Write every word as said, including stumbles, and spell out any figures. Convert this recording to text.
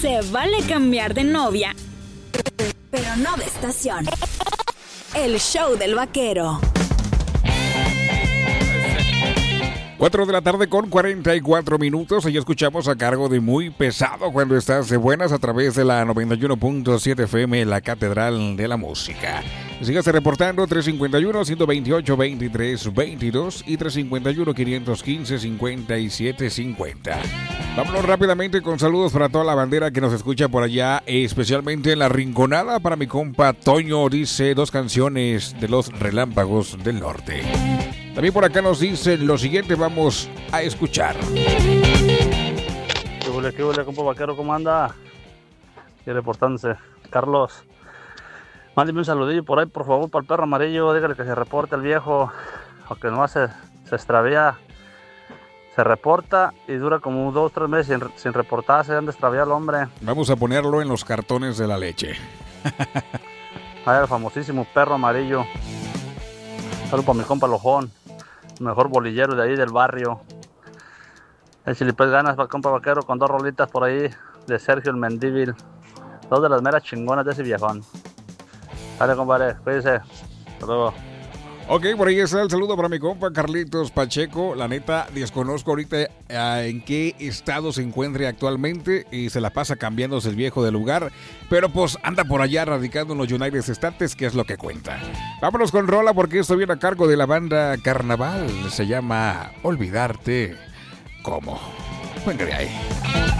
Se vale cambiar de novia, pero no de estación. El show del vaquero. cuatro de la tarde con cuarenta y cuatro minutos. Y escuchamos a cargo de Muy Pesado cuando estás de buenas a través de la noventa y uno punto siete F M, la Catedral de la Música. Sígase reportando tres cinco uno, uno dos ocho, veintitrés veintidós y tres cinco uno, quinientos quince, cincuenta y siete cincuenta. Vámonos rápidamente con saludos para toda la bandera que nos escucha por allá, especialmente en La Rinconada. Para mi compa Toño, dice dos canciones de Los Relámpagos del Norte. También por acá nos dicen lo siguiente, vamos a escuchar. ¿Qué huele, qué huele, compa vaquero? ¿Cómo anda? Aquí reportándose. Carlos, mándeme un saludillo por ahí, por favor, para el perro amarillo. Dígale que se reporte el viejo, aunque no se, se extravía. Se reporta y dura como dos, tres meses sin, sin reportarse, anda extraviado el hombre. Vamos a ponerlo en los cartones de la leche. Ahí el famosísimo perro amarillo. Saludos para mi compa Lojón, el mejor bolillero de ahí del barrio. Échale pues ganas para el compa vaquero con dos rolitas por ahí de Sergio el Mendíbil. Dos de las meras chingonas de ese viejón. Dale, compadre, cuídense. Hasta luego. Ok, por ahí está el saludo para mi compa Carlitos Pacheco. La neta, desconozco ahorita uh, en qué estado se encuentre actualmente y se la pasa cambiándose el viejo de lugar, pero pues anda por allá radicando en los United States, que es lo que cuenta. Vámonos con rola porque esto viene a cargo de la banda Carnaval. Se llama Olvidarte. ¿Cómo? Venga de ahí.